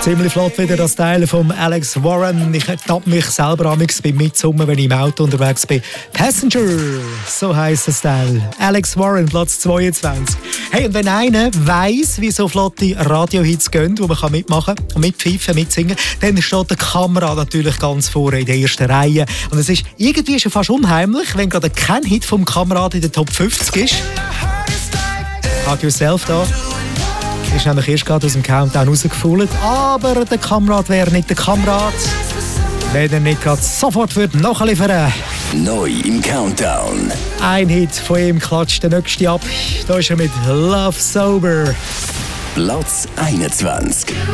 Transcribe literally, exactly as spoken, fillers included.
Ziemlich flott wieder das Teil von Alex Warren. Ich ertappe mich selber amigs beim Mitsummen, wenn ich im Auto unterwegs bin. Passenger, so heisst das Teil. Alex Warren, Platz zweiundzwanzig. Hey, und wenn einer weiss, wie so flotte Radiohits gehen, wo man mitmachen kann, mitpfeifen, mitsingen, dann steht der Kamera natürlich ganz vorne in der ersten Reihe. Und es ist irgendwie schon fast unheimlich, wenn gerade kein Hit vom Kamerad in der Top fünfzig ist. Hug Yourself da. Ist nämlich erst gerade aus dem Countdown rausgefallen. Aber der Kamerad wäre nicht der Kamerad, wenn er nicht gerade sofort würde nachliefern. Neu im Countdown. Ein Hit von ihm klatscht der nächste ab. Da ist er mit Love Sober. Platz einundzwanzig.